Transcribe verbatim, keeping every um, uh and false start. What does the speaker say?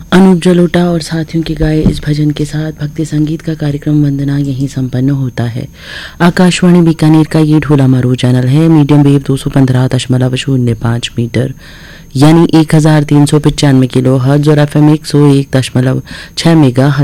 अनूप जलोटा और साथियों की गाए इस भजन के साथ भक्ति संगीत का कार्यक्रम वंदना यहीं संपन्न होता है। आकाशवाणी बीकानेर का ये ढोला मारू चैनल है। मीडियम वेव दो सौ पंद्रह दशमलव शून्य पाँच मीटर यानी एक हजार तीन सौ पचानवे किलो हर्ट्ज और एफ एम एक सौ एक दशमलव छः मेगा